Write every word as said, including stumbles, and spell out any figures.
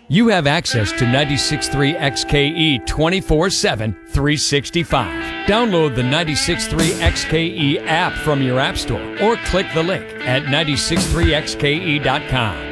You have access to ninety-six point three X K E twenty-four seven, three sixty-five. Download the ninety-six point three X K E app from your app store or click the link at nine six three X K E dot com.